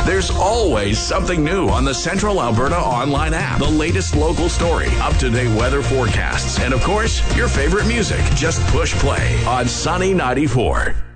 There's always something new on the Central Alberta Online app. The latest local story, up-to-date weather forecasts, and of course, your favorite music. Just push play on Sunny 94.